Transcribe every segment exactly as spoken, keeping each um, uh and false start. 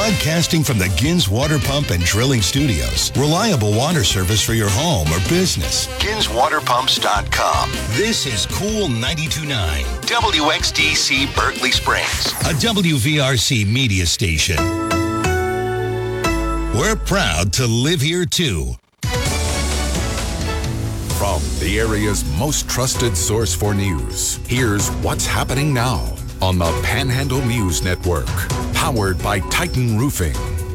Broadcasting from the Gins Water Pump and Drilling Studios. Reliable water service for your home or business. Gins Water Pumps dot com. This is Cool ninety-two point nine. W X D C Berkeley Springs. A W V R C media station. We're proud to live here too. From the area's most trusted source for news, here's what's happening now on the Panhandle News Network, powered by Titan Roofing.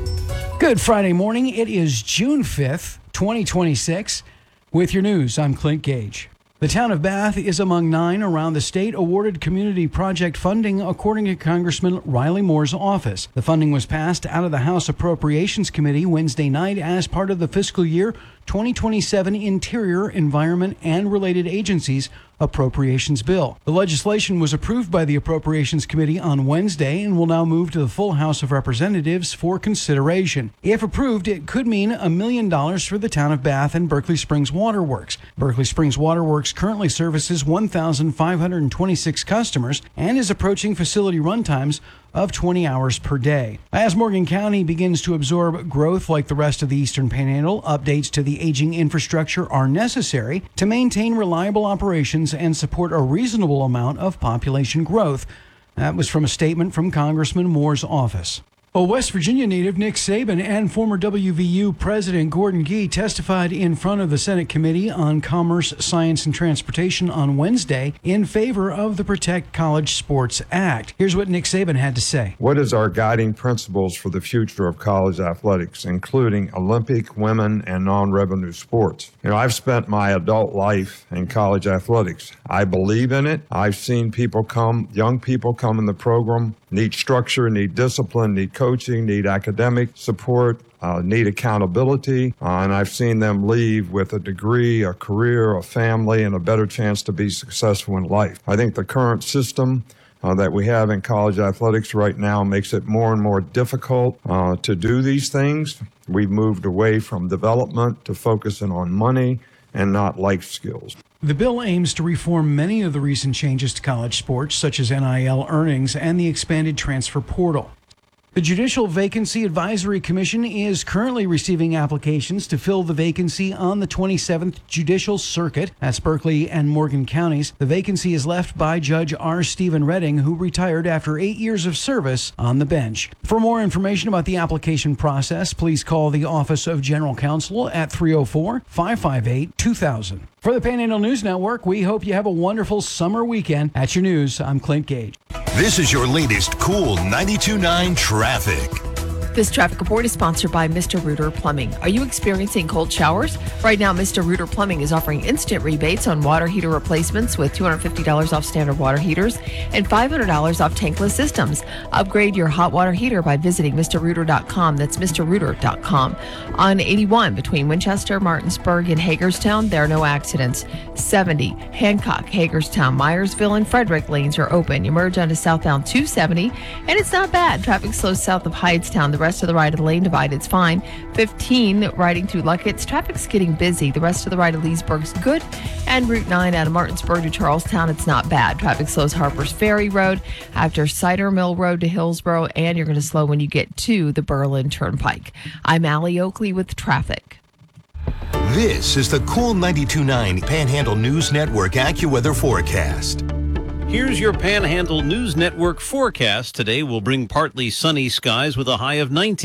Good Friday morning. It is June fifth, twenty twenty-six. With your news, I'm Clint Gage. The town of Bath is among nine around the state awarded community project funding, according to Congressman Riley Moore's office. The funding was passed out of the House Appropriations Committee Wednesday night as part of the fiscal year twenty twenty-seven Interior, Environment, and Related Agencies Appropriations Bill. The legislation was approved by the Appropriations Committee on Wednesday and will now move to the full House of Representatives for consideration. If approved, it could mean a million dollars for the town of Bath and Berkeley Springs Waterworks. Berkeley Springs Waterworks currently services one thousand five hundred twenty-six customers and is approaching facility runtimes of twenty hours per day. As Morgan County begins to absorb growth like the rest of the Eastern Panhandle, updates to the aging infrastructure are necessary to maintain reliable operations and support a reasonable amount of population growth. That was from a statement from Congressman Moore's office. A West Virginia native, Nick Saban, and former W V U President Gordon Gee testified in front of the Senate Committee on Commerce, Science, and Transportation on Wednesday in favor of the Protect College Sports Act. Here's what Nick Saban had to say. What is our guiding principles for the future of college athletics, including Olympic, women, and non-revenue sports? You know, I've spent my adult life in college athletics. I believe in it. I've seen people come, young people come in the program, need structure, need discipline, need coaching, need academic support, uh, need accountability, uh, and I've seen them leave with a degree, a career, a family, and a better chance to be successful in life. I think the current system uh, that we have in college athletics right now makes it more and more difficult uh, to do these things. We've moved away from development to focusing on money and not life skills. The bill aims to reform many of the recent changes to college sports, such as N I L earnings and the expanded transfer portal. The Judicial Vacancy Advisory Commission is currently receiving applications to fill the vacancy on the twenty-seventh Judicial Circuit. That's Berkeley and Morgan counties. The vacancy is left by Judge R. Stephen Redding, who retired after eight years of service on the bench. For more information about the application process, please call the Office of General Counsel at three oh four, five five eight, two thousand. For the Panhandle News Network, we hope you have a wonderful summer weekend. At your news, I'm Clint Gage. This is your latest Cool ninety-two point nine traffic. This traffic report is sponsored by Mister Rooter Plumbing. Are you experiencing cold showers? Right now, Mister Rooter Plumbing is offering instant rebates on water heater replacements with two hundred fifty dollars off standard water heaters and five hundred dollars off tankless systems. Upgrade your hot water heater by visiting Mister Rooter dot com. That's Mister Rooter dot com. On eighty-one between Winchester, Martinsburg, and Hagerstown, there are no accidents. seventy, Hancock, Hagerstown, Myersville, and Frederick lanes are open. You merge onto southbound two seventy, and it's not bad. Traffic slows south of Hydestown. The rest of the right of the lane divide, it's fine. fifteen, riding through Luckett's, traffic's getting busy. The rest of the right of Leesburg's good. And Route nine out of Martinsburg to Charlestown, it's not bad. Traffic slows Harper's Ferry Road after Cider Mill Road to Hillsborough, and you're going to slow when you get to the Berlin Turnpike. I'm Allie Oakley with traffic. This is the Cool ninety-two point nine Panhandle News Network AccuWeather forecast. Here's your Panhandle News Network forecast. Today will bring partly sunny skies with a high of nineteen.